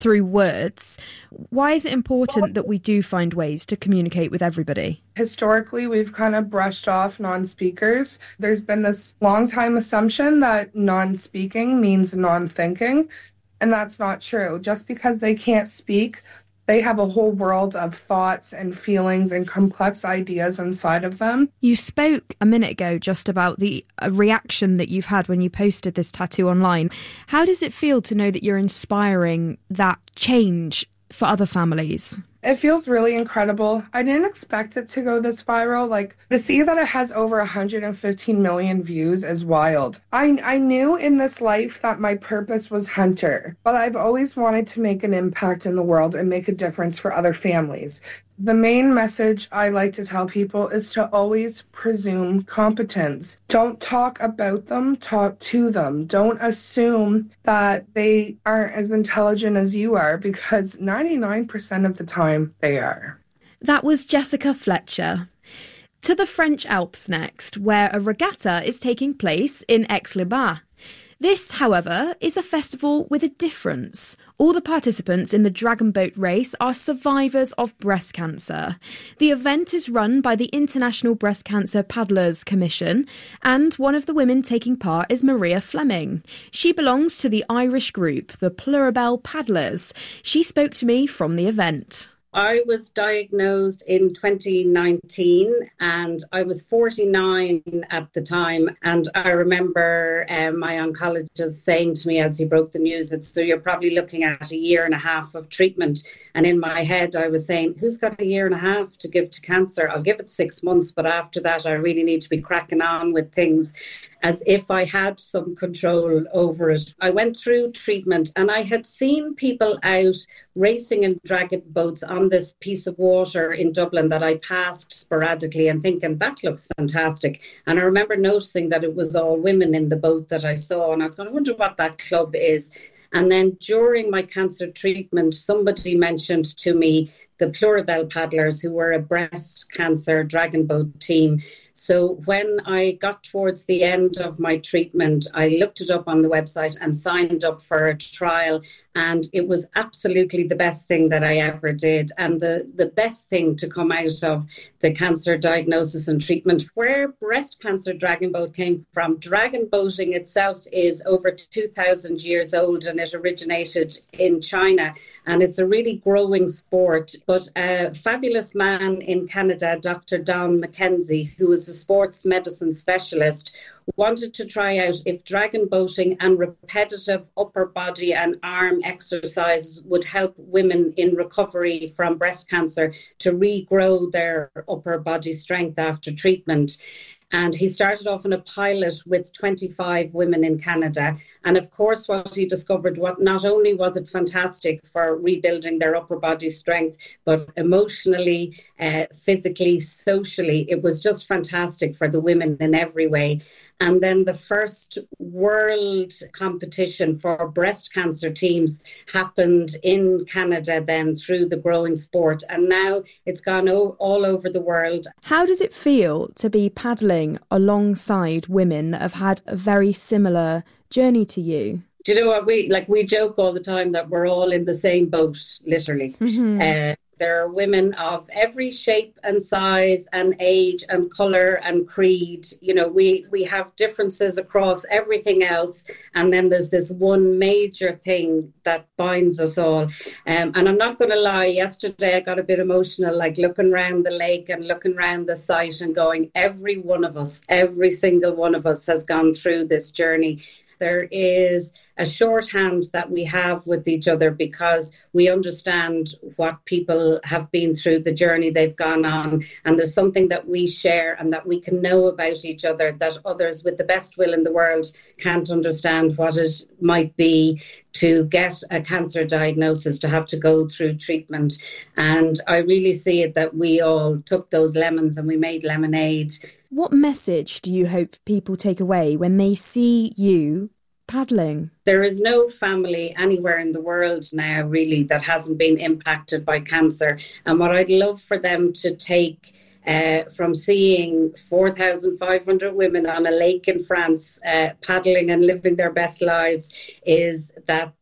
through words. Why is it important that we do find ways to communicate with everybody? Historically, we've kind of brushed off non-speakers. There's been this long time assumption that non-speaking means non-thinking, and that's not true. Just because they can't speak, they have a whole world of thoughts and feelings and complex ideas inside of them. You spoke a minute ago just about the reaction that you've had when you posted this tattoo online. How does it feel to know that you're inspiring that change for other families? It feels really incredible. I didn't expect it to go this viral. Like, to see that it has over 115 million views is wild. I knew in this life that my purpose was hunter, but I've always wanted to make an impact in the world and make a difference for other families. The main message I like to tell people is to always presume competence. Don't talk about them, talk to them. Don't assume that they aren't as intelligent as you are, because 99% of the time they are. That was Jessica Fletcher. To the French Alps next, where a regatta is taking place in Aix-les-Bains. This, however, is a festival with a difference. All the participants in the dragon boat race are survivors of breast cancer. The event is run by the International Breast Cancer Paddlers Commission, and one of the women taking part is Maria Fleming. She belongs to the Irish group, the Pluribel Paddlers. She spoke to me from the event. I was diagnosed in 2019 and I was 49 at the time. And I remember my oncologist saying to me as he broke the news, so you're probably looking at a year and a half of treatment. And in my head, I was saying, who's got a year and a half to give to cancer? I'll give it 6 months, but after that, I really need to be cracking on with things as if I had some control over it. I went through treatment and I had seen people out racing in dragon boats on this piece of water in Dublin that I passed sporadically and thinking, that looks fantastic. And I remember noticing that it was all women in the boat that I saw, and I was going, I wonder what that club is. And then during my cancer treatment, somebody mentioned to me the Pluribel Paddlers, who were a breast cancer dragon boat team. So when I got towards the end of my treatment, I looked it up on the website and signed up for a trial. And it was absolutely the best thing that I ever did. And the best thing to come out of the cancer diagnosis and treatment, where breast cancer dragon boat came from. Dragon boating itself is over 2,000 years old and it originated in China. And it's a really growing sport. But a fabulous man in Canada, Dr. Don McKenzie, who is a sports medicine specialist, wanted to try out if dragon boating and repetitive upper body and arm exercises would help women in recovery from breast cancer to regrow their upper body strength after treatment. And he started off in a pilot with 25 women in Canada. And of course, what he discovered, not only was it fantastic for rebuilding their upper body strength, but emotionally, physically, socially, it was just fantastic for the women in every way. And then the first world competition for breast cancer teams happened in Canada then through the growing sport. And now it's gone all over the world. How does it feel to be paddling alongside women that have had a very similar journey to you? Do you know what we joke all the time that we're all in the same boat, literally. Mm-hmm. There are women of every shape and size and age and colour and creed. You know, we have differences across everything else. And then there's this one major thing that binds us all. And I'm not going to lie, yesterday I got a bit emotional, like looking around the lake and looking around the site and going, every one of us, every single one of us has gone through this journey. There is a shorthand that we have with each other because we understand what people have been through, the journey they've gone on. And there's something that we share and that we can know about each other that others with the best will in the world can't understand what it might be to get a cancer diagnosis, to have to go through treatment. And I really see it that we all took those lemons and we made lemonade. What message do you hope people take away when they see you paddling? There is no family anywhere in the world now really that hasn't been impacted by cancer. And what I'd love for them to take from seeing 4,500 women on a lake in France paddling and living their best lives is that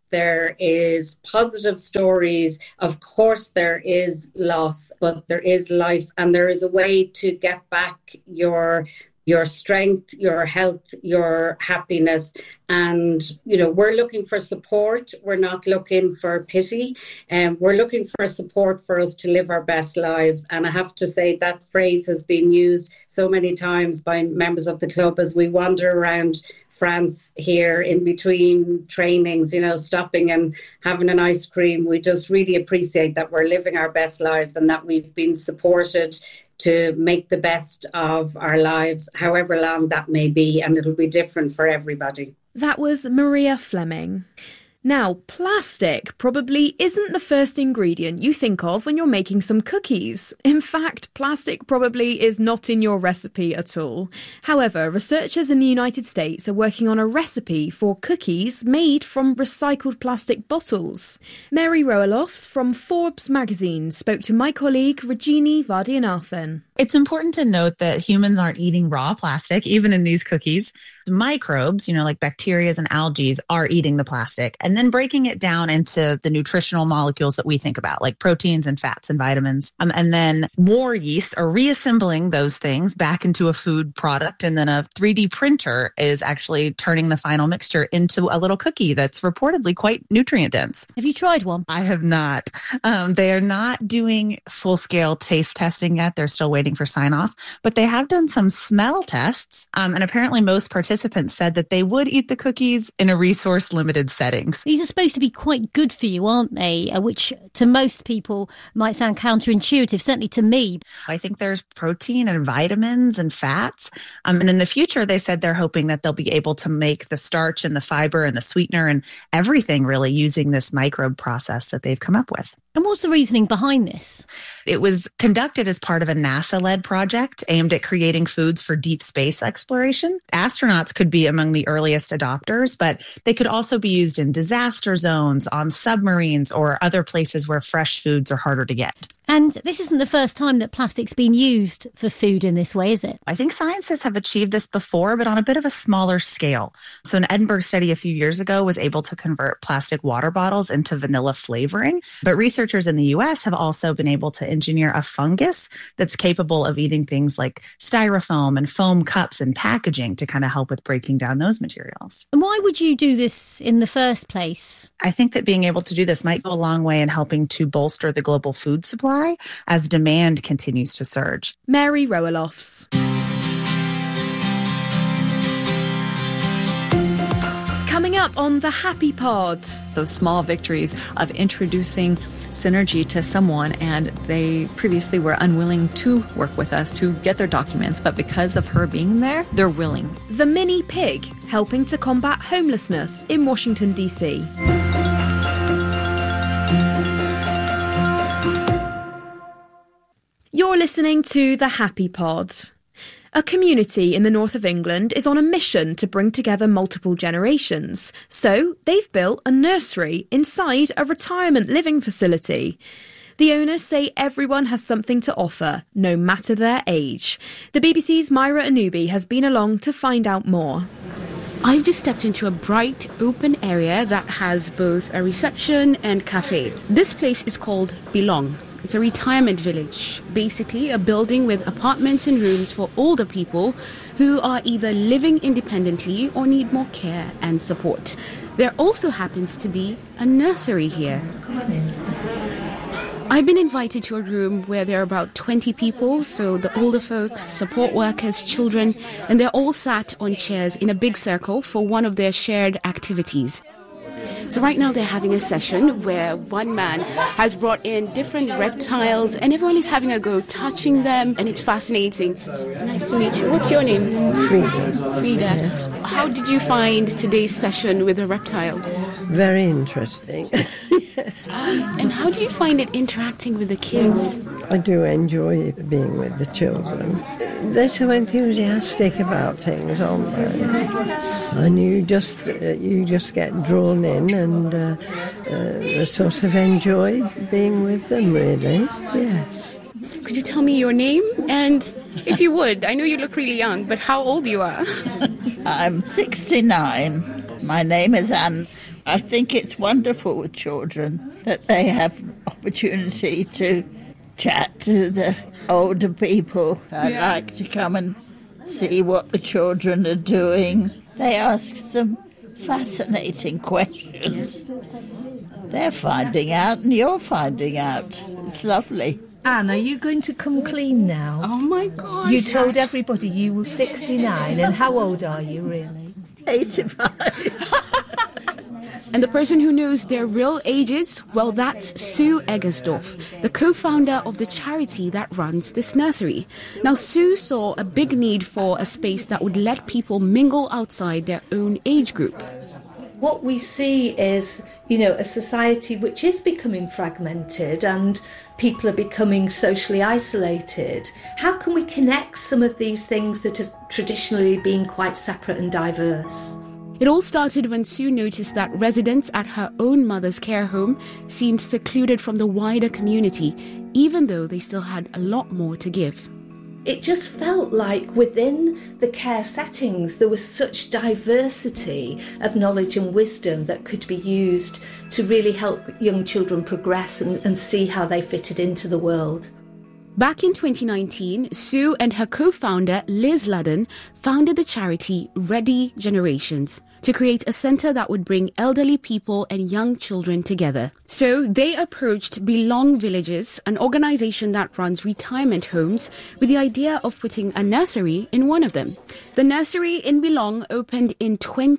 There is positive stories. Of course, there is loss, but there is life, and there is a way to get back your strength, your health, your happiness. And, we're looking for support. We're not looking for pity. We're looking for support for us to live our best lives. And I have to say that phrase has been used so many times by members of the club as we wander around France here in between trainings, stopping and having an ice cream. We just really appreciate that we're living our best lives and that we've been supported to make the best of our lives, however long that may be, and it'll be different for everybody. That was Maria Fleming. Now, plastic probably isn't the first ingredient you think of when you're making some cookies. In fact, plastic probably is not in your recipe at all. However, researchers in the United States are working on a recipe for cookies made from recycled plastic bottles. Mary Roelofs from Forbes magazine spoke to my colleague Rajini Vadianathan. It's important to note that humans aren't eating raw plastic, even in these cookies. Microbes, like bacteria and algae, are eating the plastic and then breaking it down into the nutritional molecules that we think about, like proteins and fats and vitamins. And then more yeasts are reassembling those things back into a food product. And then a 3D printer is actually turning the final mixture into a little cookie that's reportedly quite nutrient dense. Have you tried one? I have not. They are not doing full-scale taste testing yet. They're still waiting for sign-off, but they have done some smell tests. And apparently most participants said that they would eat the cookies in a resource-limited settings. These are supposed to be quite good for you, aren't they? Which to most people might sound counterintuitive, certainly to me. I think there's protein and vitamins and fats. And in the future, they said they're hoping that they'll be able to make the starch and the fiber and the sweetener and everything really using this microbe process that they've come up with. And what's the reasoning behind this? It was conducted as part of a NASA-led project aimed at creating foods for deep space exploration. Astronauts could be among the earliest adopters, but they could also be used in disaster zones, on submarines, or other places where fresh foods are harder to get. And this isn't the first time that plastic's been used for food in this way, is it? I think scientists have achieved this before, but on a bit of a smaller scale. So an Edinburgh study a few years ago was able to convert plastic water bottles into vanilla flavoring. But researchers in the US have also been able to engineer a fungus that's capable of eating things like styrofoam and foam cups and packaging to kind of help with breaking down those materials. And why would you do this in the first place? I think that being able to do this might go a long way in helping to bolster the global food supply as demand continues to surge. Mary Roelofs. Coming up on the Happy Pod. Those small victories of introducing Synergy to someone, and they previously were unwilling to work with us to get their documents, but because of her being there, they're willing. The Mini Pig, helping to combat homelessness in Washington, D.C. You're listening to The Happy Pod. A community in the north of England is on a mission to bring together multiple generations. So they've built a nursery inside a retirement living facility. The owners say everyone has something to offer, no matter their age. The BBC's Myra Anubi has been along to find out more. I've just stepped into a bright, open area that has both a reception and cafe. This place is called Belong. It's a retirement village, basically a building with apartments and rooms for older people who are either living independently or need more care and support. There also happens to be a nursery here. I've been invited to a room where there are about 20 people, so the older folks, support workers, children, and they're all sat on chairs in a big circle for one of their shared activities. So right now they're having a session where one man has brought in different reptiles and everyone is having a go touching them, and it's fascinating. Nice to meet you. What's your name? Frida. Yes. How did you find today's session with the reptiles? Very interesting. And how do you find it interacting with the kids? I do enjoy being with the children. They're so enthusiastic about things, aren't they? And you just get drawn in and sort of enjoy being with them, really. Yes. Could you tell me your name? And if you would, I know you look really young, but how old you are? I'm 69. My name is Anne. I think it's wonderful with children that they have opportunity to chat to the older people. I like to come and see what the children are doing. They ask some fascinating questions. They're finding out and you're finding out. It's lovely. Anne, are you going to come clean now? Oh my gosh. You told everybody you were 69, and how old are you really? 85. And the person who knows their real ages, well, that's Sue Eggersdorf, the co-founder of the charity that runs this nursery. Now, Sue saw a big need for a space that would let people mingle outside their own age group. What we see is, a society which is becoming fragmented and people are becoming socially isolated. How can we connect some of these things that have traditionally been quite separate and diverse? It all started when Sue noticed that residents at her own mother's care home seemed secluded from the wider community, even though they still had a lot more to give. It just felt like within the care settings there was such diversity of knowledge and wisdom that could be used to really help young children progress and see how they fitted into the world. Back in 2019, Sue and her co-founder Liz Ludden founded the charity Ready Generations to create a centre that would bring elderly people and young children together. So they approached Belong Villages, an organisation that runs retirement homes, with the idea of putting a nursery in one of them. The nursery in Belong opened in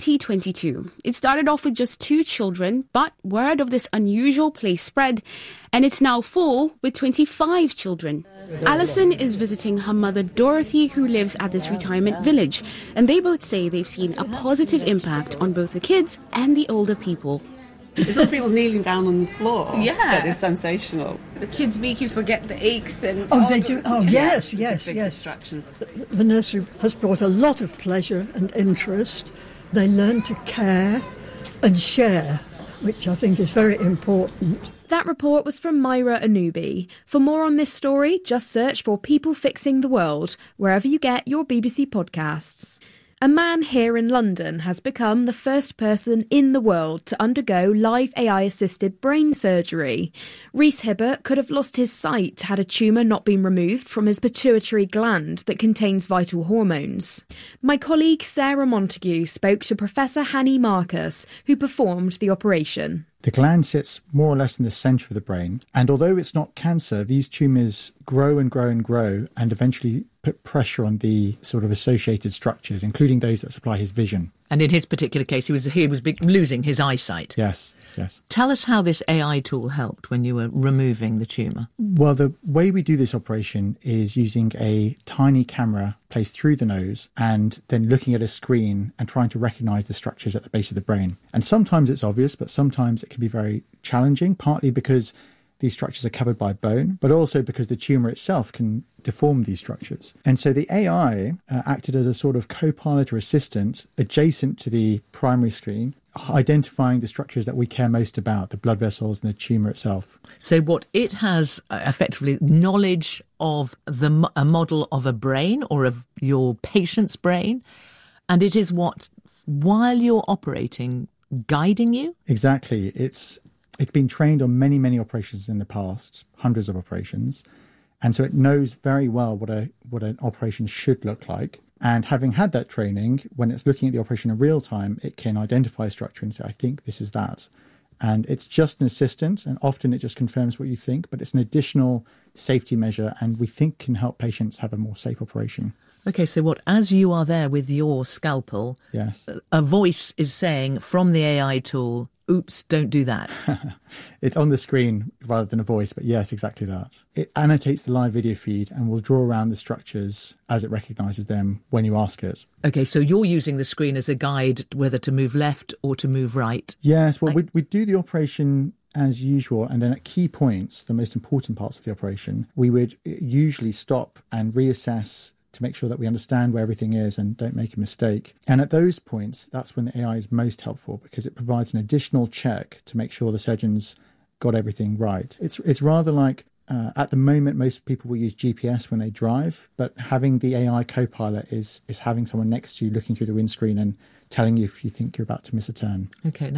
2022. It started off with just 2 children, but word of this unusual place spread, and it's now full with 25 children. Alison is visiting her mother Dorothy, who lives at this retirement village, and they both say they've seen a positive impact on both the kids and the older people. It's all people kneeling down on the floor. Yeah. That is sensational. The kids make you forget the aches and... Oh, they do. Oh, yes. Distractions. The nursery has brought a lot of pleasure and interest. They learn to care and share, which I think is very important. That report was from Myra Anubi. For more on this story, just search for People Fixing the World, wherever you get your BBC podcasts. A man here in London has become the first person in the world to undergo live AI-assisted brain surgery. Rhys Hibbert could have lost his sight had a tumour not been removed from his pituitary gland that contains vital hormones. My colleague Sarah Montague spoke to Professor Hanny Marcus, who performed the operation. The gland sits more or less in the centre of the brain, and although it's not cancer, these tumours grow and grow and grow and eventually put pressure on the sort of associated structures, including those that supply his vision. And in his particular case, he was losing his eyesight. Yes. Tell us how this AI tool helped when you were removing the tumour. Well, the way we do this operation is using a tiny camera placed through the nose and then looking at a screen and trying to recognise the structures at the base of the brain. And sometimes it's obvious, but sometimes it can be very challenging, partly because these structures are covered by bone, but also because the tumour itself can deform these structures. And so the AI acted as a sort of co-pilot or assistant adjacent to the primary screen, identifying the structures that we care most about, the blood vessels and the tumour itself. So what it has effectively knowledge of a model of a brain or of your patient's brain, and it is what, while you're operating, guiding you? Exactly. It's been trained on many, many operations in the past, hundreds of operations. And so it knows very well what an operation should look like. And having had that training, when it's looking at the operation in real time, it can identify a structure and say, I think this is that. And it's just an assistant, and often it just confirms what you think, but it's an additional safety measure, and we think can help patients have a more safe operation. Okay, so as you are there with your scalpel, yes, a voice is saying from the AI tool, oops, don't do that. It's on the screen rather than a voice, but yes, exactly that. It annotates the live video feed and will draw around the structures as it recognises them when you ask it. Okay, so you're using the screen as a guide whether to move left or to move right. Yes, well, we do the operation as usual, and then at key points, the most important parts of the operation, we would usually stop and reassess to make sure that we understand where everything is and don't make a mistake. And at those points, that's when the AI is most helpful, because it provides an additional check to make sure the surgeons got everything right. It's rather like, at the moment, most people will use GPS when they drive, but having the AI co-pilot is having someone next to you looking through the windscreen and telling you if you think you're about to miss a turn. Okay, now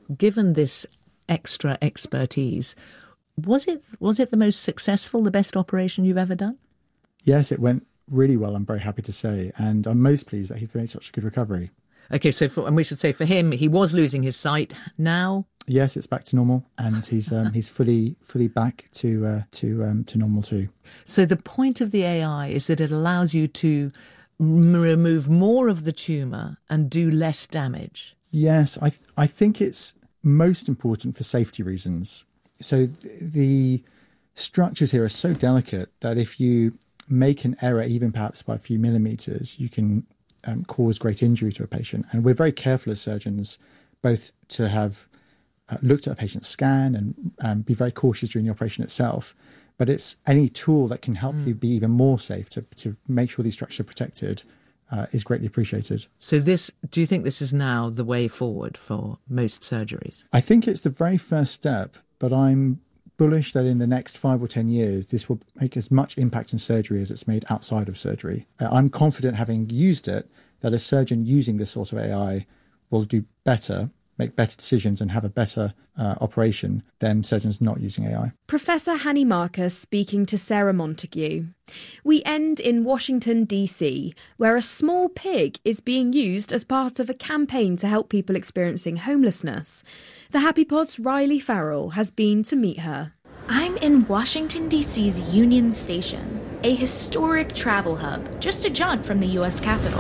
given this extra expertise, was it the most successful, the best operation you've ever done? Yes, it went really well, I'm very happy to say. And I'm most pleased that he's made such a good recovery. Okay, and we should say for him, he was losing his sight. Now, yes, it's back to normal, and he's fully back to normal too. So the point of the AI is that it allows you to remove more of the tumour and do less damage. Yes, I think it's most important for safety reasons. So the structures here are so delicate that if you make an error, even perhaps by a few millimetres, you can cause great injury to a patient. And we're very careful as surgeons both to have looked at a patient's scan and be very cautious during the operation itself. But it's any tool that can help you be even more safe to make sure these structures are protected is greatly appreciated. So do you think this is now the way forward for most surgeries? I think it's the very first step, but I'm bullish that in the next 5 or 10 years, this will make as much impact in surgery as it's made outside of surgery. I'm confident, having used it, that a surgeon using this sort of AI will do better, make better decisions and have a better operation than surgeons not using AI. Professor Hanny Marcus speaking to Sarah Montague. We end in Washington, D.C., where a small pig is being used as part of a campaign to help people experiencing homelessness. The Happy Pod's Riley Farrell has been to meet her. I'm in Washington, D.C.'s Union Station, a historic travel hub just a jaunt from the U.S. Capitol.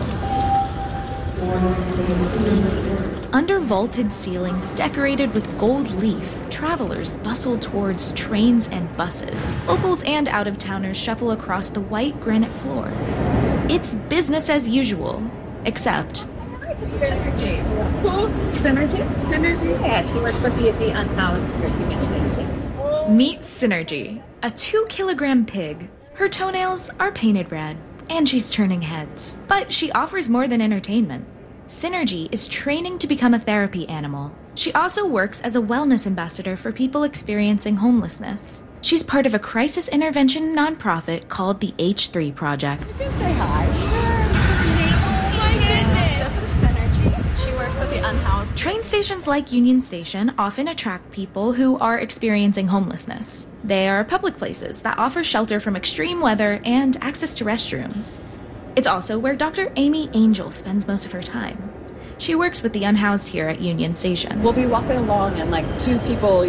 Under vaulted ceilings decorated with gold leaf, travelers bustle towards trains and buses. Locals and out-of-towners shuffle across the white granite floor. It's business as usual, except... This is Synergy. Who? Synergy? Synergy? Yeah, she works with the unhoused here at Union Station. Meet Synergy, a 2-kilogram pig. Her toenails are painted red, and she's turning heads. But she offers more than entertainment. Synergy is training to become a therapy animal. She also works as a wellness ambassador for people experiencing homelessness. She's part of a crisis intervention nonprofit called the H3 Project. You can say hi. Oh my goodness. This is Synergy. She works with the unhoused. Train stations like Union Station often attract people who are experiencing homelessness. They are public places that offer shelter from extreme weather and access to restrooms. It's also where Dr. Amy Angel spends most of her time. She works with the unhoused here at Union Station. We'll be walking along and like two people,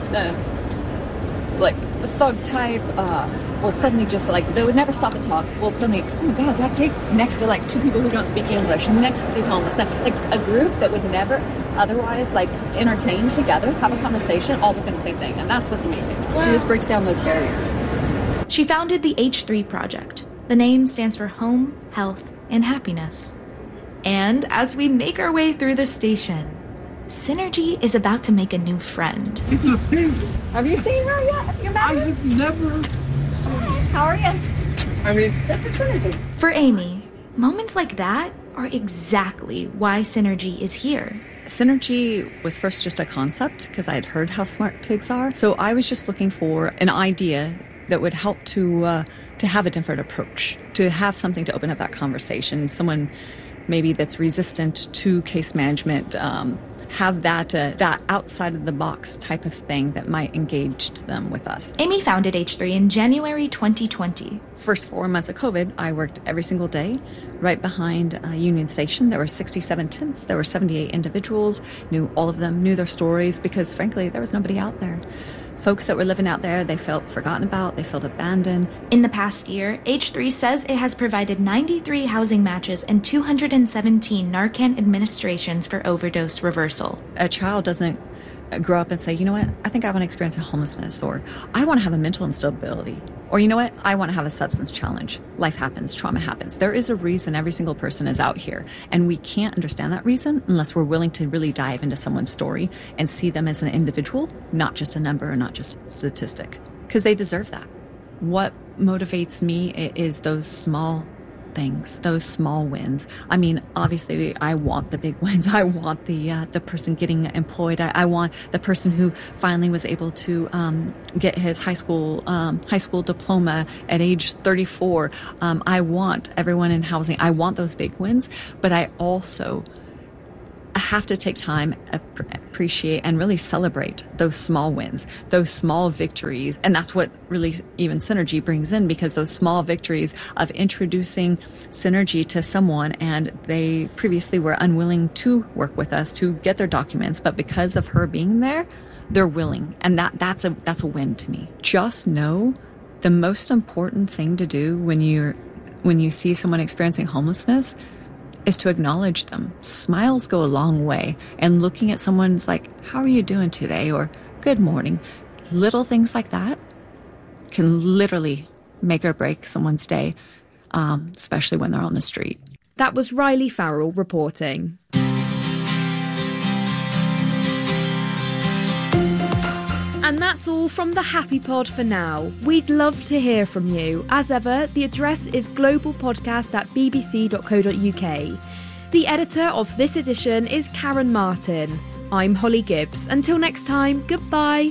like a thug type, will suddenly just like, they would never stop and talk. Will suddenly, oh my God, is that pig? Next to like two people who don't speak English, next to the homeless. Like a group that would never otherwise like entertain together, have a conversation, all looking at the same thing. And that's what's amazing. Wow. She just breaks down those barriers. She founded the H3 Project. The name stands for Home, Health, and Happiness. And as we make our way through the station, Synergy is about to make a new friend. It's a pig. Have you seen her yet? Have you met her? I have never seen her. How are you? I mean, this is Synergy. For Amy, moments like that are exactly why Synergy is here. Synergy was first just a concept because I had heard how smart pigs are. So I was just looking for an idea that would help to have a different approach, to have something to open up that conversation. Someone maybe that's resistant to case management, have that outside of the box type of thing that might engage them with us. Amy founded H3 in January 2020. First 4 months of COVID, I worked every single day right behind Union Station. There were 67 tents. There were 78 individuals. Knew all of them, knew their stories because, frankly, there was nobody out there. Folks that were living out there, they felt forgotten about, they felt abandoned. In the past year, H3 says it has provided 93 housing matches and 217 Narcan administrations for overdose reversal. A child doesn't grow up and say, you know what, I think I want to experience homelessness, or I want to have a mental instability, or you know what, I want to have a substance challenge. Life happens, trauma happens. There is a reason every single person is out here, and we can't understand that reason unless we're willing to really dive into someone's story and see them as an individual, not just a number or not just a statistic, because they deserve that. What motivates me is those small things, those small wins. I mean, obviously, I want the big wins. I want the person getting employed. I want the person who finally was able to get his high school diploma at age 34. I want everyone in housing. I want those big wins, but I have to take time, appreciate, and really celebrate those small wins, those small victories. And that's what really even Synergy brings in, because those small victories of introducing Synergy to someone, and they previously were unwilling to work with us to get their documents, but because of her being there, they're willing. And that's a win to me. Just know the most important thing to do when you see someone experiencing homelessness is to acknowledge them. Smiles go a long way. And looking at someone's like, how are you doing today? Or good morning. Little things like that can literally make or break someone's day, especially when they're on the street. That was Riley Farrell reporting. And that's all from the Happy Pod for now. We'd love to hear from you. As ever, the address is globalpodcast@bbc.co.uk. The editor of this edition is Karen Martin. I'm Holly Gibbs. Until next time, goodbye.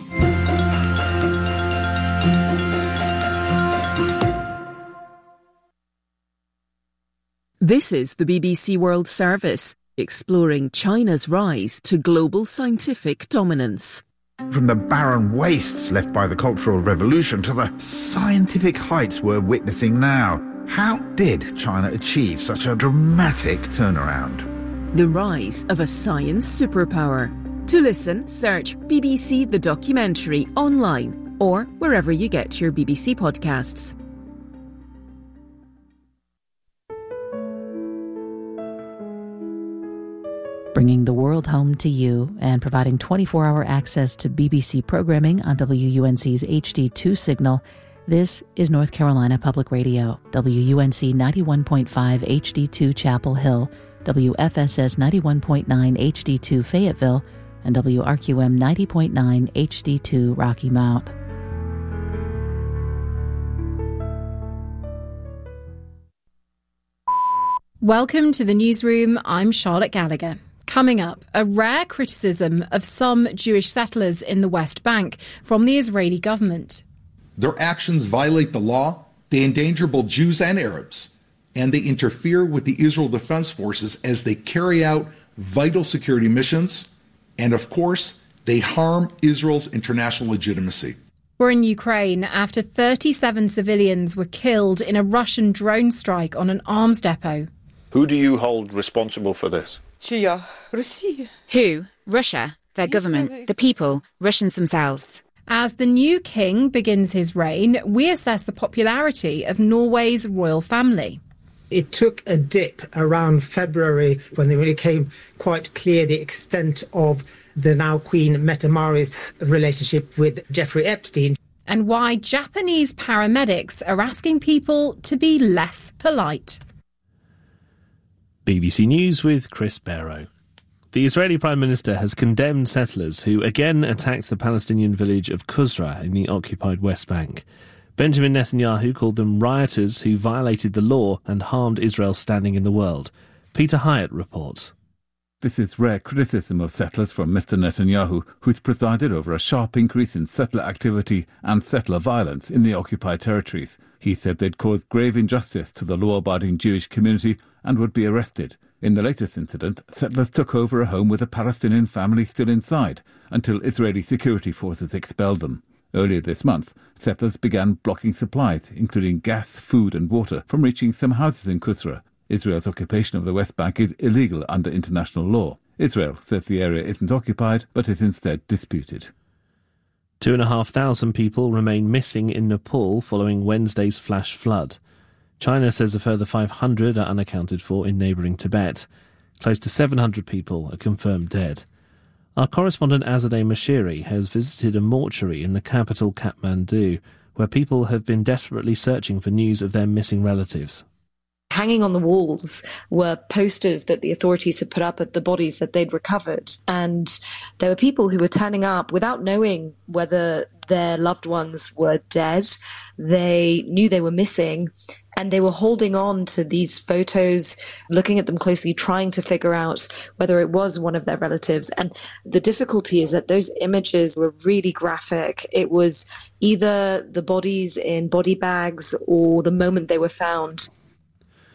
This is the BBC World Service, exploring China's rise to global scientific dominance. From the barren wastes left by the Cultural Revolution to the scientific heights we're witnessing now, how did China achieve such a dramatic turnaround? The rise of a science superpower. To listen, search BBC The Documentary online or wherever you get your BBC podcasts. Bringing the world home to you and providing 24-hour access to BBC programming on WUNC's HD2 signal, this is North Carolina Public Radio, WUNC 91.5 HD2 Chapel Hill, WFSS 91.9 HD2 Fayetteville, and WRQM 90.9 HD2 Rocky Mount. Welcome to the newsroom. I'm Charlotte Gallagher. Coming up, a rare criticism of some Jewish settlers in the West Bank from the Israeli government. Their actions violate the law, they endanger both Jews and Arabs, and they interfere with the Israel Defense Forces as they carry out vital security missions, and of course, they harm Israel's international legitimacy. We're in Ukraine after 37 civilians were killed in a Russian drone strike on an arms depot. Who do you hold responsible for this? Who? Russia, their government, the people, Russians themselves. As the new king begins his reign, we assess the popularity of Norway's royal family. It took a dip around February when it really became quite clear the extent of the now Queen Mette-Marit's relationship with Jeffrey Epstein. And why Japanese paramedics are asking people to be less polite. BBC News with Chris Barrow. The Israeli Prime Minister has condemned settlers who again attacked the Palestinian village of Qusra in the occupied West Bank. Benjamin Netanyahu called them rioters who violated the law and harmed Israel's standing in the world. Peter Hyatt reports. This is rare criticism of settlers from Mr. Netanyahu, who's presided over a sharp increase in settler activity and settler violence in the occupied territories. He said they'd caused grave injustice to the law-abiding Jewish community and would be arrested. In the latest incident, settlers took over a home with a Palestinian family still inside until Israeli security forces expelled them. Earlier this month, settlers began blocking supplies, including gas, food and water, from reaching some houses in Qusra. Israel's occupation of the West Bank is illegal under international law. Israel says the area isn't occupied, but is instead disputed. 2,500 people remain missing in Nepal following Wednesday's flash flood. China says a further 500 are unaccounted for in neighbouring Tibet. Close to 700 people are confirmed dead. Our correspondent Azadeh Mashiri has visited a mortuary in the capital Kathmandu, where people have been desperately searching for news of their missing relatives. Hanging on the walls were posters that the authorities had put up of the bodies that they'd recovered. And there were people who were turning up without knowing whether their loved ones were dead. They knew they were missing, and they were holding on to these photos, looking at them closely, trying to figure out whether it was one of their relatives. And the difficulty is that those images were really graphic. It was either the bodies in body bags or the moment they were found.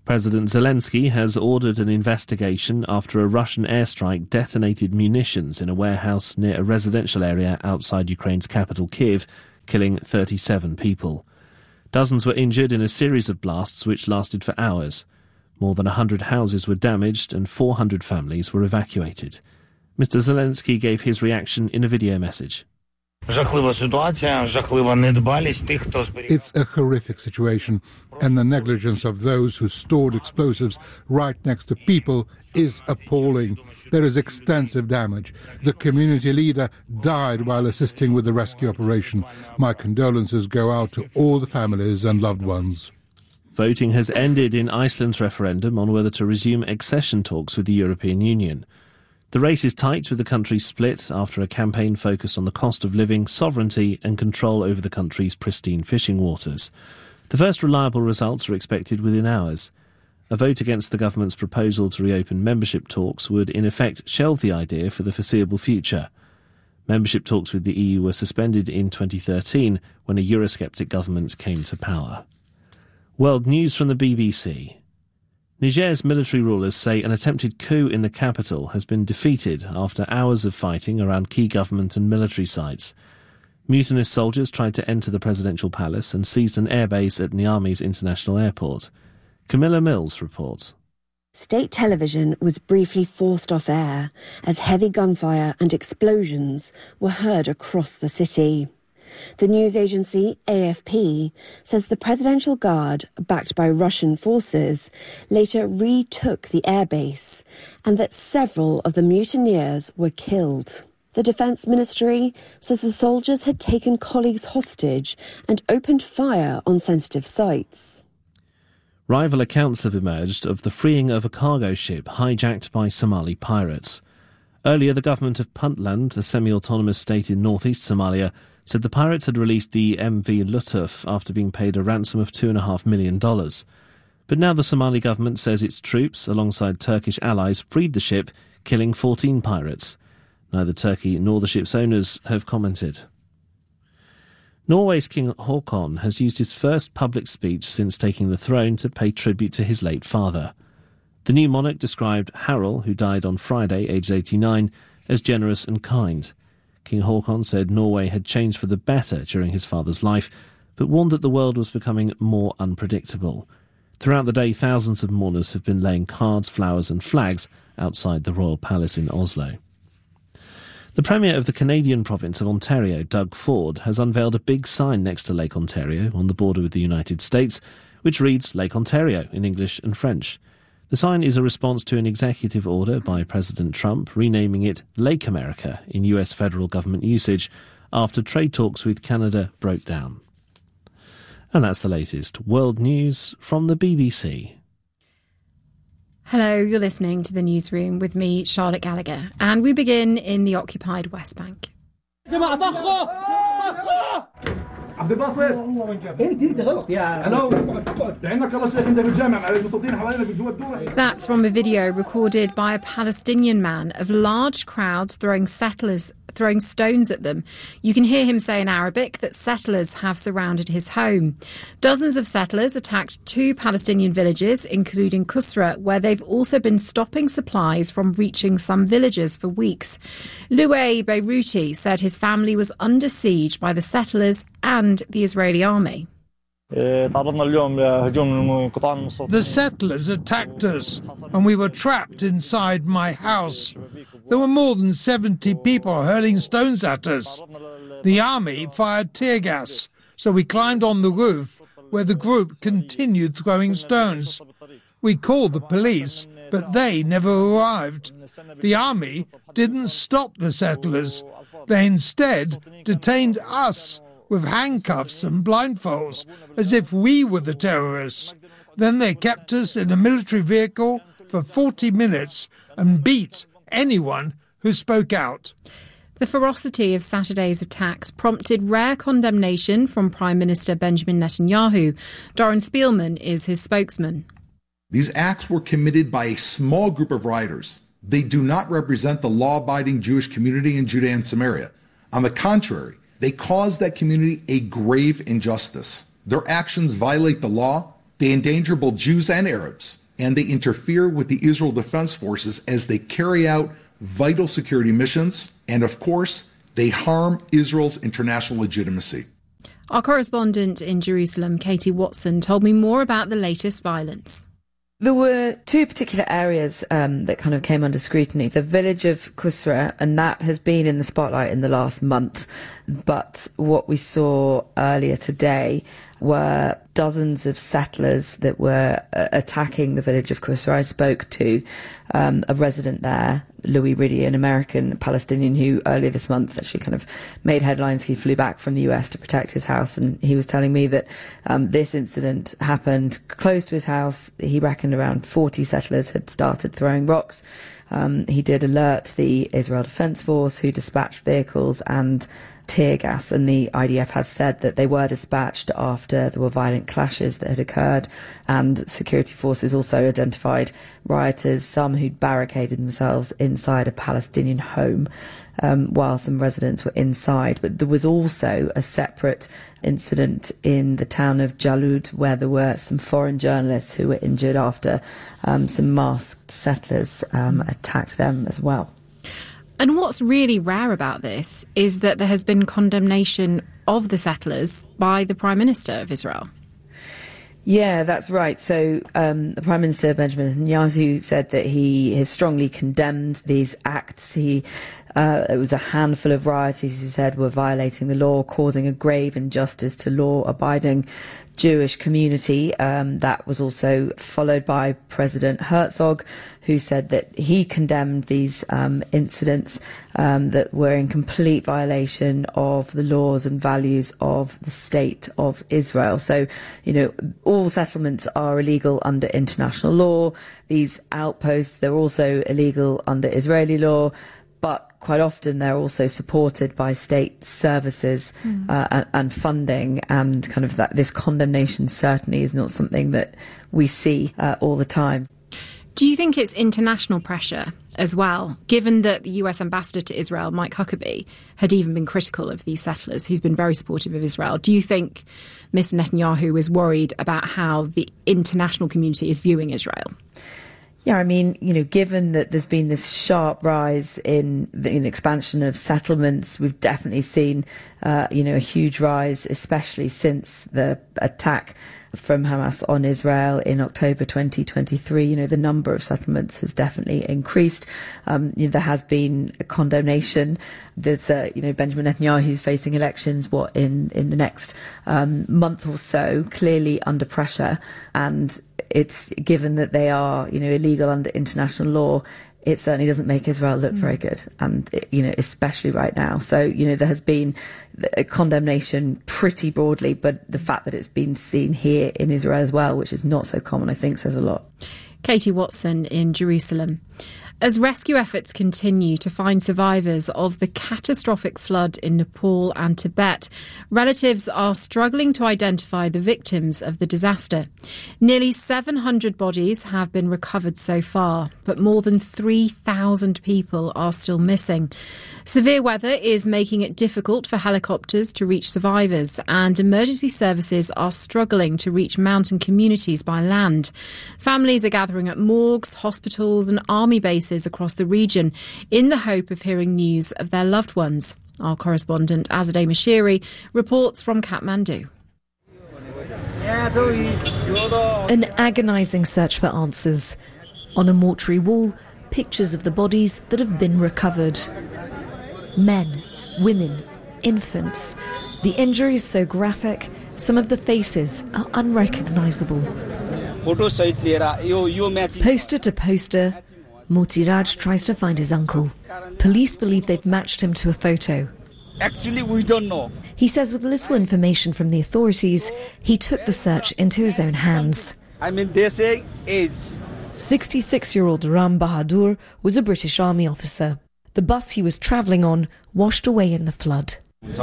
President Zelensky has ordered an investigation after a Russian airstrike detonated munitions in a warehouse near a residential area outside Ukraine's capital Kyiv, killing 37 people. Dozens were injured in a series of blasts which lasted for hours. More than 100 houses were damaged and 400 families were evacuated. Mr. Zelensky gave his reaction in a video message. It's a horrific situation, and the negligence of those who stored explosives right next to people is appalling. There is extensive damage. The community leader died while assisting with the rescue operation. My condolences go out to all the families and loved ones. Voting has ended in Iceland's referendum on whether to resume accession talks with the European Union. The race is tight, with the country split after a campaign focused on the cost of living, sovereignty and control over the country's pristine fishing waters. The first reliable results are expected within hours. A vote against the government's proposal to reopen membership talks would in effect shelve the idea for the foreseeable future. Membership talks with the EU were suspended in 2013 when a Eurosceptic government came to power. World news from the BBC. Niger's military rulers say an attempted coup in the capital has been defeated after hours of fighting around key government and military sites. Mutinous soldiers tried to enter the presidential palace and seized an airbase at Niamey's international airport. Camilla Mills reports. State television was briefly forced off air as heavy gunfire and explosions were heard across the city. The news agency AFP says the Presidential Guard, backed by Russian forces, later retook the airbase and that several of the mutineers were killed. The Defence Ministry says the soldiers had taken colleagues hostage and opened fire on sensitive sites. Rival accounts have emerged of the freeing of a cargo ship hijacked by Somali pirates. Earlier, the government of Puntland, a semi-autonomous state in northeast Somalia, said the pirates had released the MV Lutuf after being paid a ransom of $2.5 million. But now the Somali government says its troops, alongside Turkish allies, freed the ship, killing 14 pirates. Neither Turkey nor the ship's owners have commented. Norway's King Haakon has used his first public speech since taking the throne to pay tribute to his late father. The new monarch described Harald, who died on Friday, aged 89, as generous and kind. King Haakon said Norway had changed for the better during his father's life, but warned that the world was becoming more unpredictable. Throughout the day, thousands of mourners have been laying cards, flowers and flags outside the royal palace in Oslo. The Premier of the Canadian province of Ontario, Doug Ford, has unveiled a big sign next to Lake Ontario on the border with the United States, which reads Lake Ontario in English and French. The sign is a response to an executive order by President Trump renaming it Lake America in US federal government usage after trade talks with Canada broke down. And that's the latest world news from the BBC. Hello, you're listening to The Newsroom with me, Charlotte Gallagher, and we begin in the occupied West Bank. عبد الباسط انت غلط يا انا بعينك الله شيخ انت بالجامع المصدين حوالينا بجوا الدوره. That's from a video recorded by a Palestinian man of large crowds throwing stones at them. You can hear him say in Arabic that settlers have surrounded his home. Dozens of settlers attacked 2 Palestinian villages, including Kusra, where they've also been stopping supplies from reaching some villages for weeks. Louay Beiruti said his family was under siege by the settlers and the Israeli army. The settlers attacked us and we were trapped inside my house. There were more than 70 people hurling stones at us. The army fired tear gas, so we climbed on the roof where the group continued throwing stones. We called the police, but they never arrived. The army didn't stop the settlers. They instead detained us with handcuffs and blindfolds, as if we were the terrorists. Then they kept us in a military vehicle for 40 minutes and beat anyone who spoke out. The ferocity of Saturday's attacks prompted rare condemnation from Prime Minister Benjamin Netanyahu. Doron Spielman is his spokesman. These acts were committed by a small group of rioters. They do not represent the law-abiding Jewish community in Judea and Samaria. On the contrary, they cause that community a grave injustice. Their actions violate the law, They endanger both Jews and Arabs, and they interfere with the Israel Defense Forces as they carry out vital security missions, and of course, they harm Israel's international legitimacy. Our correspondent in Jerusalem, Katie Watson, told me more about the latest violence. There were two particular areas that kind of came under scrutiny. The village of Kusra, and that has been in the spotlight in the last month. But what we saw earlier today were dozens of settlers that were attacking the village of Kusra. I spoke to a resident there, Louis Riddy, an American Palestinian who earlier this month actually kind of made headlines. He flew back from the US to protect his house, and he was telling me that this incident happened close to his house. He reckoned around 40 settlers had started throwing rocks. He did alert the Israel Defense Force, who dispatched vehicles and tear gas, and the IDF has said that they were dispatched after there were violent clashes that had occurred, and security forces also identified rioters, some who'd barricaded themselves inside a Palestinian home while some residents were inside. But there was also a separate incident in the town of Jalud where there were some foreign journalists who were injured after some masked settlers attacked them as well. And what's really rare about this is that there has been condemnation of the settlers by the Prime Minister of Israel. Yeah, that's right. So the Prime Minister, Benjamin Netanyahu, said that he has strongly condemned these acts. It was a handful of rioters, he said, were violating the law, causing a grave injustice to law-abiding Jewish community. That was also followed by President Herzog, who said that he condemned these incidents that were in complete violation of the laws and values of the state of Israel. So, all settlements are illegal under international law. These outposts, they're also illegal under Israeli law, but quite often they're also supported by state services and funding, and kind of this condemnation certainly is not something that we see all the time. Do you think it's international pressure as well, given that the US ambassador to Israel, Mike Huckabee, had even been critical of these settlers, who's been very supportive of Israel? Do you think Mr. Netanyahu is worried about how the international community is viewing Israel? Yeah, I mean, given that there's been this sharp rise in the expansion of settlements, we've definitely seen, a huge rise, especially since the attack from Hamas on Israel in October 2023. The number of settlements has definitely increased. There has been a condemnation. There's, Benjamin Netanyahu, who's facing elections, in the next month or so, clearly under pressure. And it's given that they are, illegal under international law, it certainly doesn't make Israel look very good, and especially right now. So there has been a condemnation pretty broadly, but the fact that it's been seen here in Israel as well, which is not so common, I think says a lot. Katie Watson in Jerusalem. As rescue efforts continue to find survivors of the catastrophic flood in Nepal and Tibet, relatives are struggling to identify the victims of the disaster. Nearly 700 bodies have been recovered so far, but more than 3,000 people are still missing. Severe weather is making it difficult for helicopters to reach survivors, and emergency services are struggling to reach mountain communities by land. Families are gathering at morgues, hospitals and army bases across the region in the hope of hearing news of their loved ones. Our correspondent Azadeh Mashiri reports from Kathmandu. An agonising search for answers. On a mortuary wall, pictures of the bodies that have been recovered. Men, women, infants. The injuries so graphic, some of the faces are unrecognisable. Poster to poster, Motiraj tries to find his uncle. Police believe they've matched him to a photo. Actually, we don't know. He says with little information from the authorities, he took the search into his own hands. They say AIDS. 66-year-old Ram Bahadur was a British Army officer. The bus he was travelling on washed away in the flood.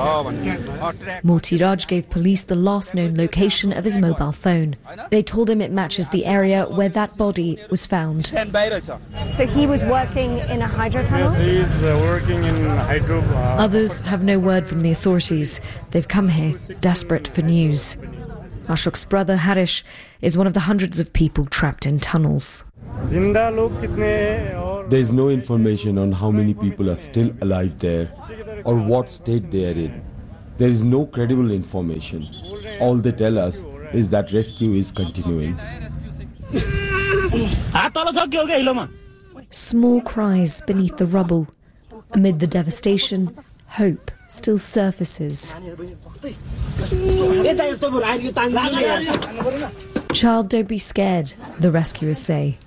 Motiraj gave police the last known location of his mobile phone. They told him it matches the area where that body was found. So he was working in a hydro tunnel? Yes, he is working in hydro. Others have no word from the authorities. They've come here desperate for news. Ashok's brother, Harish, is one of the hundreds of people trapped in tunnels. There's no information on how many people are still alive there or what state they are in. There is no credible information. All they tell us is that rescue is continuing. Small cries beneath the rubble. Amid the devastation, hope still surfaces. Child, don't be scared, the rescuers say.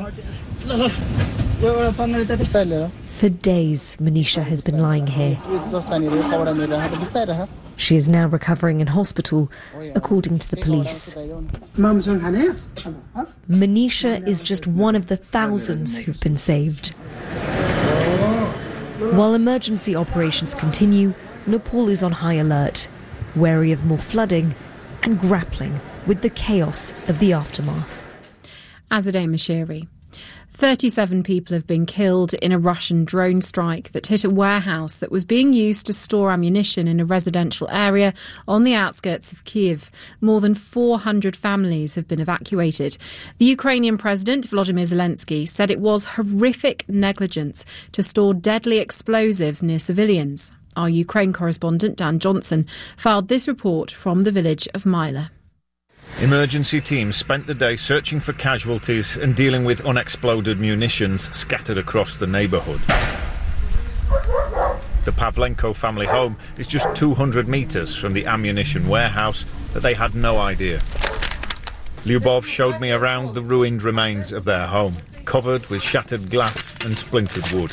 For days, Manisha has been lying here. She is now recovering in hospital, according to the police. Manisha is just one of the thousands who've been saved. While emergency operations continue, Nepal is on high alert, wary of more flooding and grappling with the chaos of the aftermath. Azadeh Mashiri. 37 people have been killed in a Russian drone strike that hit a warehouse that was being used to store ammunition in a residential area on the outskirts of Kyiv. More than 400 families have been evacuated. The Ukrainian President Volodymyr Zelensky said it was horrific negligence to store deadly explosives near civilians. Our Ukraine correspondent Dan Johnson filed this report from the village of Myla. Emergency teams spent the day searching for casualties and dealing with unexploded munitions scattered across the neighbourhood. The Pavlenko family home is just 200 metres from the ammunition warehouse, but they had no idea. Lyubov showed me around the ruined remains of their home, covered with shattered glass and splintered wood.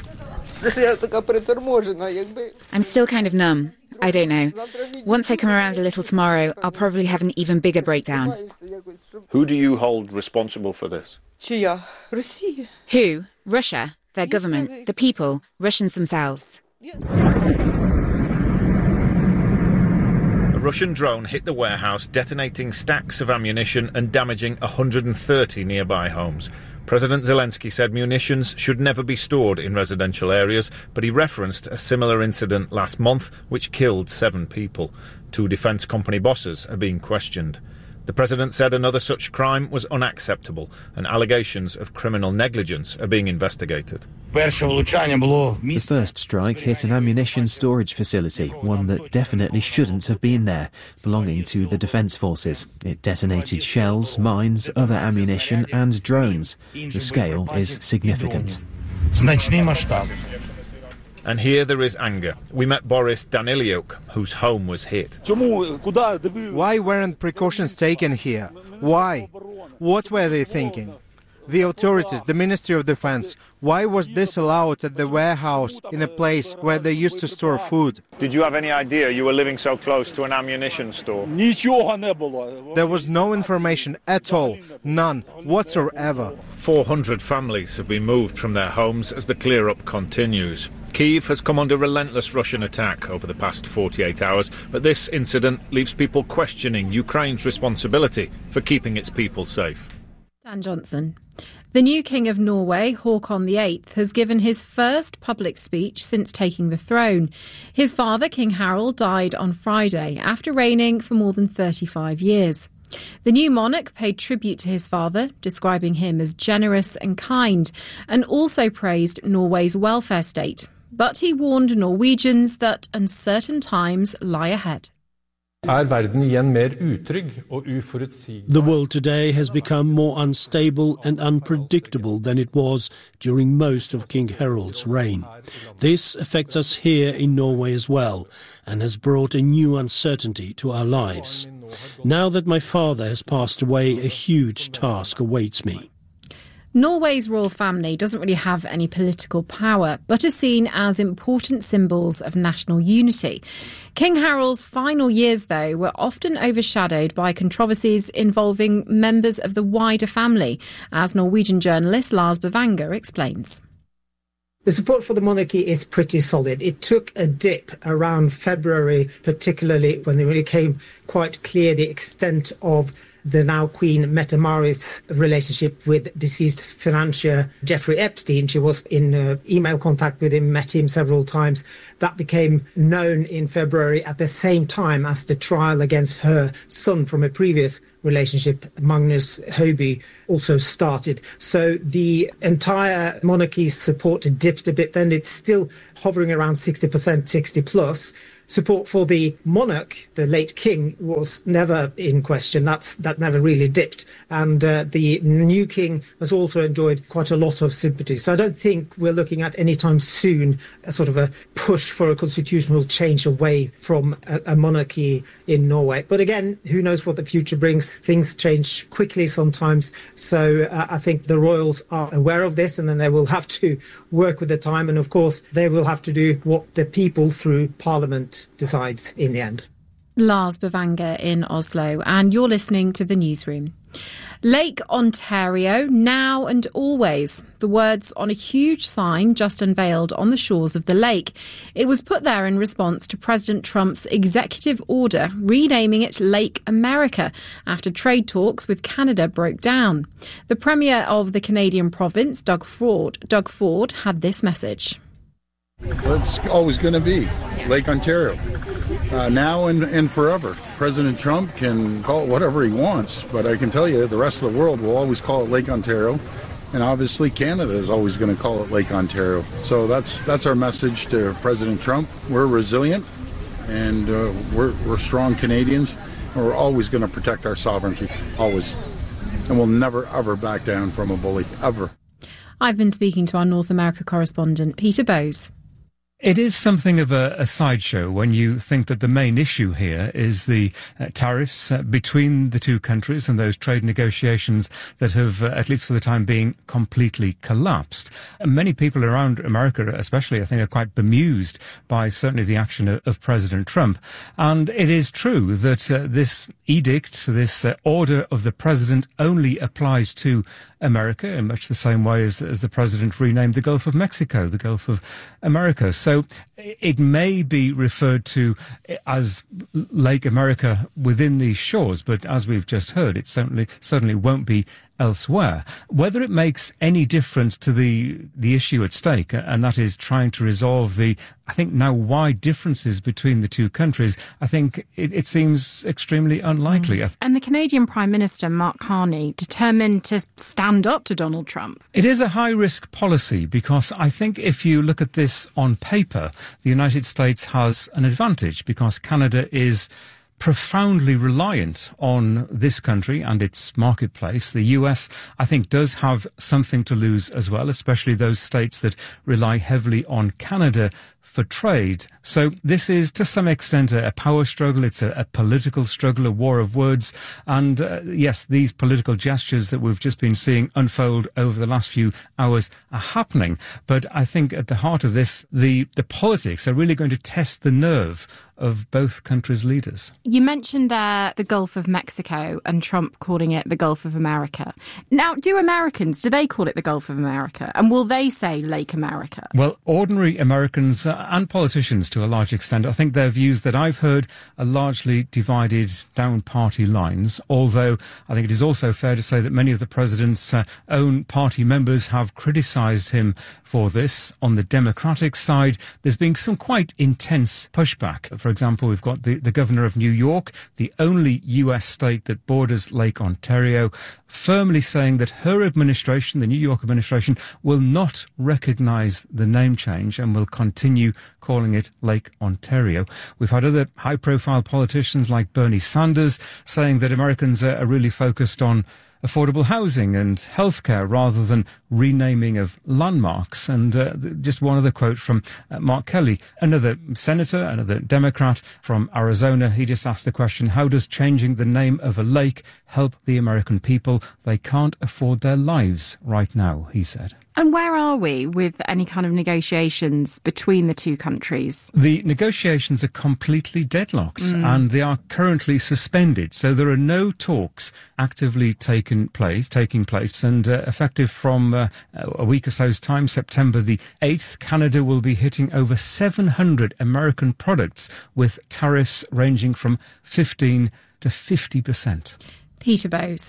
I'm still kind of numb. I don't know. Once I come around a little tomorrow, I'll probably have an even bigger breakdown. Who do you hold responsible for this? Who? Russia, their government, the people, Russians themselves. A Russian drone hit the warehouse, detonating stacks of ammunition and damaging 130 nearby homes. President Zelensky said munitions should never be stored in residential areas, but he referenced a similar incident last month which killed 7 people. 2 defence company bosses are being questioned. The president said another such crime was unacceptable and allegations of criminal negligence are being investigated. The first strike hit an ammunition storage facility, one that definitely shouldn't have been there, belonging to the defence forces. It detonated shells, mines, other ammunition and drones. The scale is significant. And here there is anger. We met Boris Danilyuk, whose home was hit. Why weren't precautions taken here? Why? What were they thinking? The authorities, the Ministry of Defense, why was this allowed at the warehouse in a place where they used to store food? Did you have any idea you were living so close to an ammunition store? There was no information at all, none whatsoever. 400 families have been moved from their homes as the clear-up continues. Kyiv has come under relentless Russian attack over the past 48 hours, but this incident leaves people questioning Ukraine's responsibility for keeping its people safe. Dan Johnson. The new King of Norway, Håkon VIII, has given his first public speech since taking the throne. His father, King Harald, died on Friday after reigning for more than 35 years. The new monarch paid tribute to his father, describing him as generous and kind, and also praised Norway's welfare state. But he warned Norwegians that uncertain times lie ahead. The world today has become more unstable and unpredictable than it was during most of King Harald's reign. This affects us here in Norway as well, and has brought a new uncertainty to our lives. Now that my father has passed away, a huge task awaits me. Norway's royal family doesn't really have any political power, but are seen as important symbols of national unity. King Harald's final years, though, were often overshadowed by controversies involving members of the wider family, as Norwegian journalist Lars Bavanger explains. The support for the monarchy is pretty solid. It took a dip around February, particularly when it became quite clear the extent of the now Queen Mette Maris' relationship with deceased financier Jeffrey Epstein. She was in email contact with him, met him several times. That became known in February at the same time as the trial against her son from a previous relationship, Magnus Höby, also started. So the entire monarchy's support dipped a bit, then it's still hovering around 60%, 60 plus. Support for the monarch, the late king, was never in question. That never really dipped. And the new king has also enjoyed quite a lot of sympathy. So I don't think we're looking at anytime soon a sort of a push for a constitutional change away from a monarchy in Norway. But again, who knows what the future brings? Things change quickly sometimes. So I think the royals are aware of this, and then they will have to work with the time. And of course, they will have to do what the people through Parliament decides in the end. Lars Bavanger in Oslo, and you're listening to The Newsroom. Lake Ontario, now and always. The words on a huge sign just unveiled on the shores of the lake. It was put there in response to President Trump's executive order renaming it Lake America after trade talks with Canada broke down. The Premier of the Canadian province, Doug Ford, had this message. Well, it's always going to be Lake Ontario, now and forever. President Trump can call it whatever he wants, but I can tell you the rest of the world will always call it Lake Ontario, and obviously Canada is always going to call it Lake Ontario. So that's our message to President Trump. We're resilient, and we're strong Canadians, and we're always going to protect our sovereignty, always. And we'll never, ever back down from a bully, ever. I've been speaking to our North America correspondent, Peter Bowes. It is something of a sideshow when you think that the main issue here is the tariffs between the two countries and those trade negotiations that have, at least for the time being, completely collapsed. And many people around America, especially, I think, are quite bemused by certainly the action of President Trump. And it is true that this edict, this order of the president only applies to America in much the same way as the president renamed the Gulf of Mexico, the Gulf of America. So it may be referred to as Lake America within these shores, but as we've just heard, it certainly won't be elsewhere. Whether it makes any difference to the issue at stake, and that is trying to resolve the, I think, now wide differences between the two countries, I think it seems extremely unlikely. And the Canadian Prime Minister, Mark Carney, determined to stand up to Donald Trump. It is a high-risk policy because I think if you look at this on paper, the United States has an advantage because Canada is profoundly reliant on this country and its marketplace. The US, I think, does have something to lose as well, especially those states that rely heavily on Canada for trade. So this is to some extent a power struggle. It's a political struggle, a war of words. And yes, these political gestures that we've just been seeing unfold over the last few hours are happening. But I think at the heart of this, the politics are really going to test the nerve of both countries' leaders. You mentioned there the Gulf of Mexico and Trump calling it the Gulf of America. Now, do they call it the Gulf of America? And will they say Lake America? Well, ordinary Americans and politicians to a large extent, I think their views that I've heard are largely divided down party lines, although I think it is also fair to say that many of the president's own party members have criticised him for this. On the Democratic side, there's been some quite intense pushback. For example, we've got the governor of New York, the only US state that borders Lake Ontario, firmly saying that her administration, the New York administration, will not recognise the name change and will continue calling it Lake Ontario. We've had other high-profile politicians like Bernie Sanders saying that Americans are really focused on affordable housing and healthcare rather than renaming of landmarks. And just one other quote from Mark Kelly, another senator, another Democrat from Arizona. He just asked the question, how does changing the name of a lake help the American people? They can't afford their lives right now, he said. And where are we with any kind of negotiations between the two countries? The negotiations are completely deadlocked and they are currently suspended. So there are no talks actively taking place. And effective from a week or so's time, September the 8th, Canada will be hitting over 700 American products with tariffs ranging from 15 to 50%. Peter Bowes.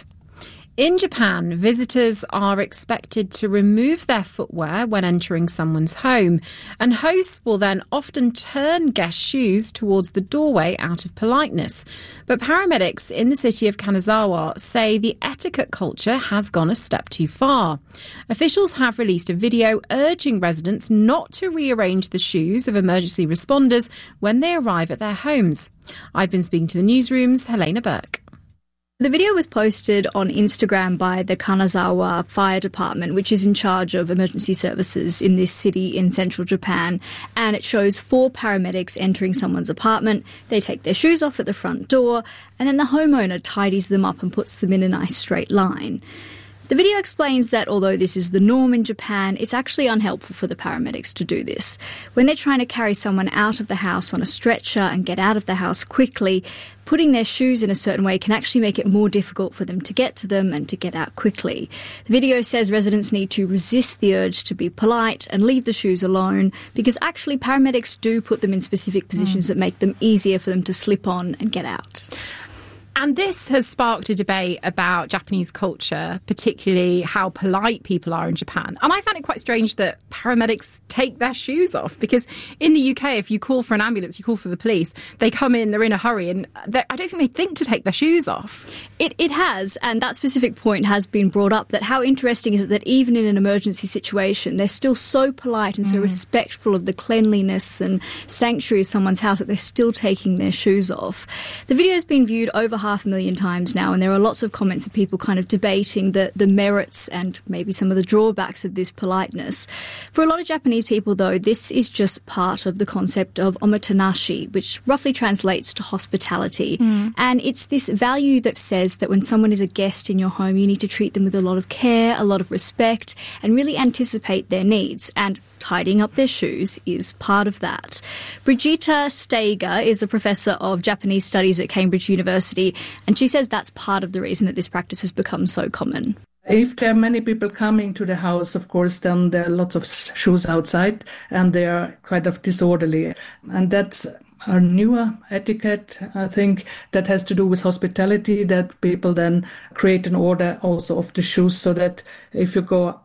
In Japan, visitors are expected to remove their footwear when entering someone's home, and hosts will then often turn guest shoes towards the doorway out of politeness. But paramedics in the city of Kanazawa say the etiquette culture has gone a step too far. Officials have released a video urging residents not to rearrange the shoes of emergency responders when they arrive at their homes. I've been speaking to the newsroom's Helena Burke. The video was posted on Instagram by the Kanazawa Fire Department, which is in charge of emergency services in this city in central Japan. And it shows 4 paramedics entering someone's apartment. They take their shoes off at the front door, and then the homeowner tidies them up and puts them in a nice straight line. The video explains that although this is the norm in Japan, it's actually unhelpful for the paramedics to do this. When they're trying to carry someone out of the house on a stretcher and get out of the house quickly, putting their shoes in a certain way can actually make it more difficult for them to get to them and to get out quickly. The video says residents need to resist the urge to be polite and leave the shoes alone, because actually paramedics do put them in specific positions that make them easier for them to slip on and get out. And this has sparked a debate about Japanese culture, particularly how polite people are in Japan. And I found it quite strange that paramedics take their shoes off, because in the UK, if you call for an ambulance, you call for the police, they come in, they're in a hurry, and I don't think they think to take their shoes off. It has, and that specific point has been brought up, that how interesting is it that even in an emergency situation, they're still so polite and so respectful of the cleanliness and sanctuary of someone's house that they're still taking their shoes off. The video has been viewed over 500,000 times now, and there are lots of comments of people kind of debating the merits and maybe some of the drawbacks of this politeness. For a lot of Japanese people, though, this is just part of the concept of omotenashi, which roughly translates to hospitality. And it's this value that says that when someone is a guest in your home, you need to treat them with a lot of care, a lot of respect, and really anticipate their needs. And tidying up their shoes is part of that. Brigitta Steiger is a professor of Japanese studies at Cambridge University, and she says that's part of the reason that this practice has become so common. If there are many people coming to the house, of course, then there are lots of shoes outside, and they are kind of disorderly. And that's a newer etiquette, I think, that has to do with hospitality, that people then create an order also of the shoes, so that if you go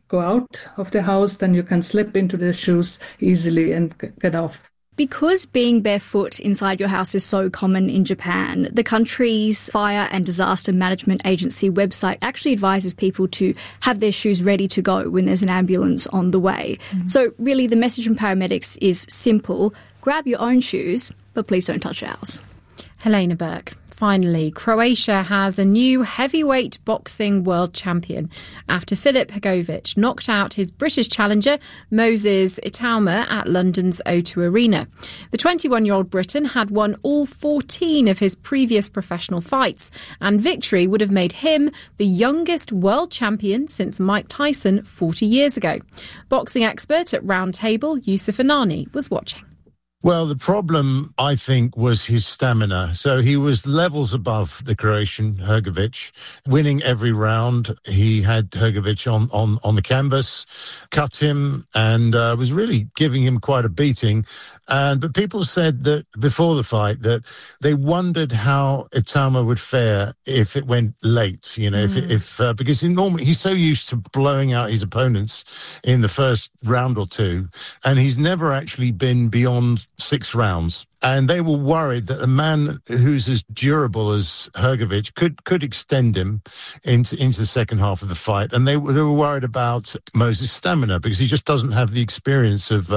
out of the house, then you can slip into the shoes easily and get off. Because being barefoot inside your house is so common in Japan, the country's Fire and Disaster Management Agency website actually advises people to have their shoes ready to go when there's an ambulance on the way. So really the message from paramedics is simple: grab your own shoes, but please don't touch ours. Helena Burke. Finally, Croatia has a new heavyweight boxing world champion after Filip Hrgović knocked out his British challenger Moses Itauma at London's O2 Arena. The 21-year-old Briton had won all 14 of his previous professional fights, and victory would have made him the youngest world champion since Mike Tyson 40 years ago. Boxing expert at Round Table, Yusuf Anani, was watching. Well, the problem, I think, was his stamina. So he was levels above the Croatian, Hrgović, winning every round. He had Hrgović on the canvas, cut him, and was really giving him quite a beating. But people said that before the fight that they wondered how Itauma would fare if it went late, because normally he's so used to blowing out his opponents in the first round or two, and he's never actually been beyond 6 rounds. And they were worried that a man who's as durable as Hrgović could extend him into the second half of the fight. And they were worried about Moses' stamina, because he just doesn't have the experience of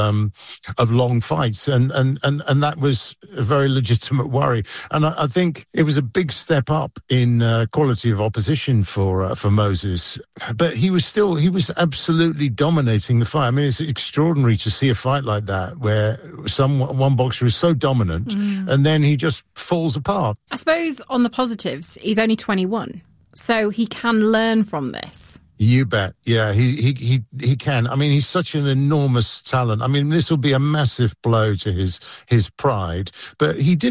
long fights. And that was a very legitimate worry. And I think it was a big step up in quality of opposition for Moses. But he was absolutely dominating the fight. I mean, it's extraordinary to see a fight like that where one boxer is so dominant and then he just falls apart. I suppose on the positives, he's only 21, so he can learn from this. You bet. Yeah, he can. I mean, he's such an enormous talent. I mean, this will be a massive blow to his pride, but he didn't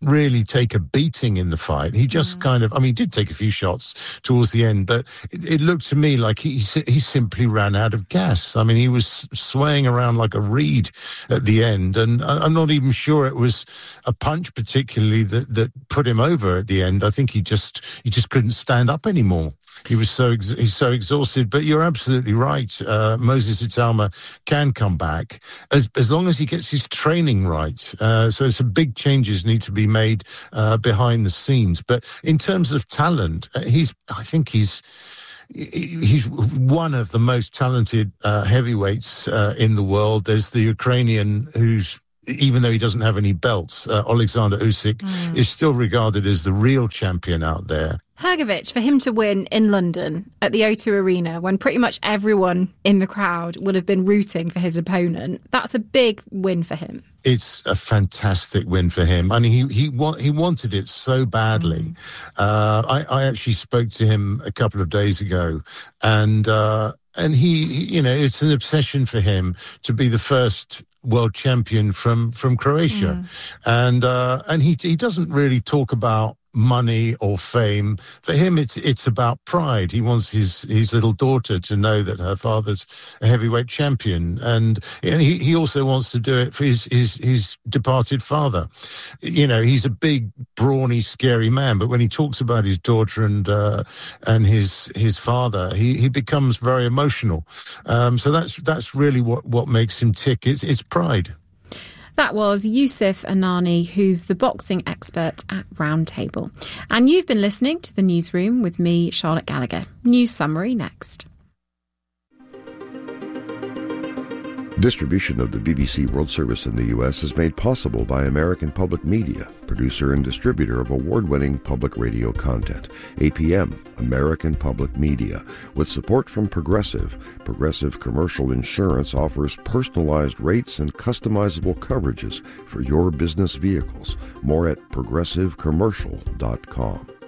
really take a beating in the fight. He just he did take a few shots towards the end, but it looked to me like he simply ran out of gas. I mean, he was swaying around like a reed at the end, and I'm not even sure it was a punch particularly that put him over at the end. I think he just couldn't stand up anymore. He's so exhausted. But you're absolutely right. Moses Italma can come back as long as he gets his training right. So some big changes need to be made behind the scenes. But in terms of talent, I think he's one of the most talented heavyweights in the world. There's the Ukrainian who's, even though he doesn't have any belts, Alexander Usyk is still regarded as the real champion out there. Hrgović, for him to win in London at the O2 Arena when pretty much everyone in the crowd would have been rooting for his opponent, that's a big win for him. It's a fantastic win for him. I mean, he wanted it so badly. I actually spoke to him a couple of days ago, and he it's an obsession for him to be the first world champion from Croatia, and he doesn't really talk about money or fame. For him, it's about pride. He wants his little daughter to know that her father's a heavyweight champion, and he also wants to do it for his departed father. He's a big, brawny, scary man, but when he talks about his daughter and his father, he becomes very emotional. So that's really what makes him tick. It's pride. That was Yousef Anani, who's the boxing expert at Roundtable. And you've been listening to The Newsroom with me, Charlotte Gallagher. News summary next. Distribution of the BBC World Service in the U.S. is made possible by American Public Media, producer and distributor of award-winning public radio content. APM, American Public Media, with support from Progressive. Progressive Commercial Insurance offers personalized rates and customizable coverages for your business vehicles. More at progressivecommercial.com.